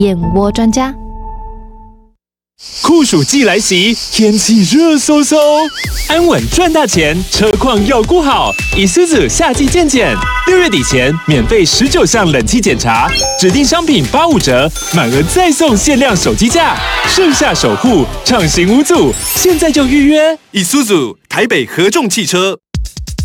燕窝专家。 酷暑季来袭，天气热飕飕，安稳赚大钱，车况要顾好。Isuzu 夏季健检，6月底前免费19项冷气检查，指定商品85折，满额再送限量手机架，盛夏守护，畅行无阻，现在就预约。 Isuzu 台北合众汽车。